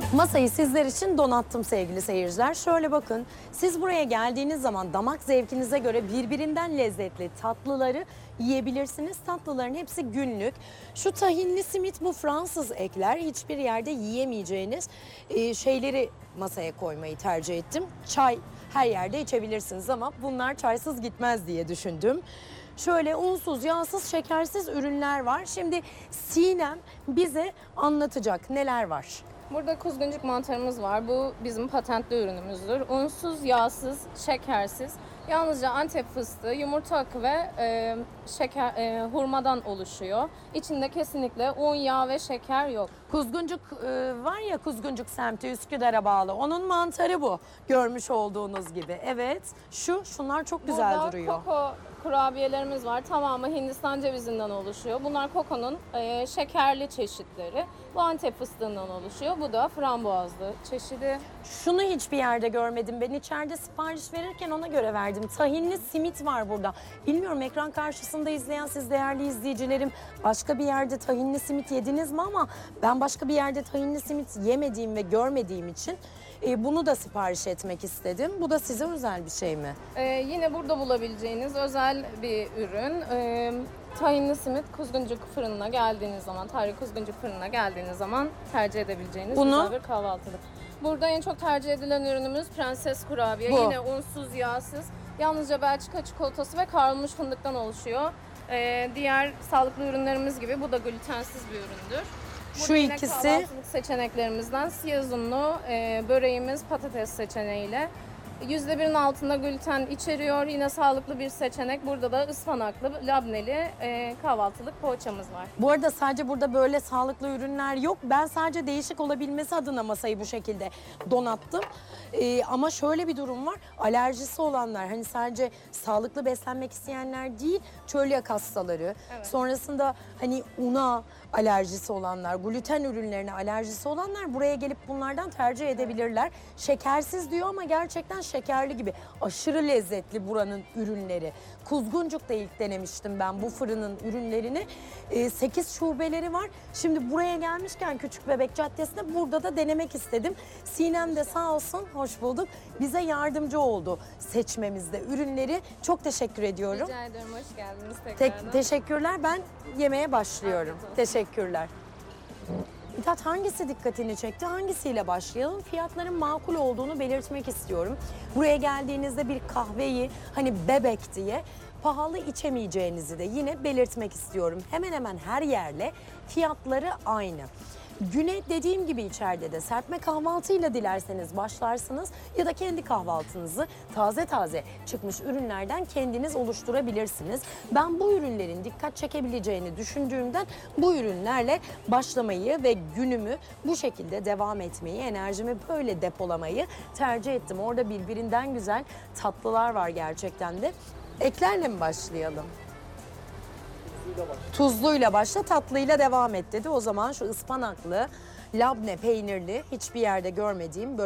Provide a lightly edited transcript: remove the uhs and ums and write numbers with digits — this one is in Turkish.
Masayı sizler için donattım sevgili seyirciler. Şöyle bakın, siz buraya geldiğiniz zaman damak zevkinize göre birbirinden lezzetli tatlıları yiyebilirsiniz. Tatlıların hepsi günlük. Şu tahinli simit, bu Fransız ekler. Hiçbir yerde yiyemeyeceğiniz şeyleri masaya koymayı tercih ettim. Çay her yerde içebilirsiniz ama bunlar çaysız gitmez diye düşündüm. Şöyle unsuz, yağsız, şekersiz ürünler var. Şimdi Sinem bize anlatacak neler var. Burada kuzguncuk mantarımız var. Bu bizim patentli ürünümüzdür. Unsuz, yağsız, şekersiz. Yalnızca Antep fıstığı, yumurta akı ve hurmadan oluşuyor. İçinde kesinlikle un, yağ ve şeker yok. Kuzguncuk var ya, Kuzguncuk semti Üsküdar'a bağlı. Onun mantarı bu. Görmüş olduğunuz gibi. Evet. Şunlar çok güzel Burada duruyor. koko kurabiyelerimiz var. Tamamı Hindistan cevizinden oluşuyor. Bunlar kokonun şekerli çeşitleri. Bu Antep fıstığından oluşuyor. Bu da frambuazlı çeşidi. Şunu hiçbir yerde görmedim. Ben içeride sipariş verirken ona göre verdim. Tahinli simit var burada. Bilmiyorum, ekran karşısında izleyen siz değerli izleyicilerim başka bir yerde tahinli simit yediniz mi, ama ben başka bir yerde tahinli simit yemediğim ve görmediğim için bunu da sipariş etmek istedim. Bu da size özel bir şey mi? Yine burada bulabileceğiniz özel bir ürün. Tahinli simit kuzguncuk fırınına geldiğiniz zaman, tarihi kuzguncuk fırınına geldiğiniz zaman tercih edebileceğiniz güzel bir kahvaltılık. Burada en çok tercih edilen ürünümüz Prenses Kurabiye. Bu. Yine unsuz, yağsız. Yalnızca Belçika çikolatası ve kavrulmuş fındıktan oluşuyor. Diğer sağlıklı ürünlerimiz gibi bu da glutensiz bir üründür. Şu Yine ikisi kahvaltılık seçeneklerimizden siyah unlu böreğimiz patates seçeneğiyle. %1'in altında gluten içeriyor. Yine sağlıklı bir seçenek. Burada da ıspanaklı, labneli kahvaltılık poğaçamız var. Bu arada sadece burada böyle sağlıklı ürünler yok. Ben sadece değişik olabilmesi adına masayı bu şekilde donattım. Ama şöyle bir durum var. Alerjisi olanlar, hani sadece sağlıklı beslenmek isteyenler değil, çölyak hastaları, Evet. sonrasında hani una alerjisi olanlar, gluten ürünlerine alerjisi olanlar buraya gelip bunlardan tercih edebilirler. Şekersiz diyor ama gerçekten şekerli gibi. Aşırı lezzetli buranın ürünleri. Kuzguncuk'ta ilk denemiştim ben bu fırının ürünlerini. 8 şubeleri var. Şimdi buraya gelmişken Küçükbebek Caddesi'nde burada da denemek istedim. Sinem de sağ olsun, hoş bulduk, bize yardımcı oldu seçmemizde ürünleri. Çok teşekkür ediyorum. Rica ederim. Hoş geldiniz tekrardan. Teşekkürler. Ben yemeğe başlıyorum. Afiyet olsun. Teşekkürler. İtat, hangisi dikkatini çekti? Hangisiyle başlayalım? Fiyatların makul olduğunu belirtmek istiyorum. Buraya geldiğinizde bir kahveyi hani bebek diye pahalı içemeyeceğinizi de yine belirtmek istiyorum. Hemen hemen her yerle fiyatları aynı. Güne dediğim gibi içeride de serpme kahvaltıyla dilerseniz başlarsınız ya da kendi kahvaltınızı taze taze çıkmış ürünlerden kendiniz oluşturabilirsiniz. Ben bu ürünlerin dikkat çekebileceğini düşündüğümden bu ürünlerle başlamayı ve günümü bu şekilde devam etmeyi, enerjimi böyle depolamayı tercih ettim. Orada birbirinden güzel tatlılar var gerçekten de. Eklerle mi başlayalım? Tuzluyla başla, tatlıyla devam et dedi. O zaman şu ıspanaklı, labne peynirli, hiçbir yerde görmediğim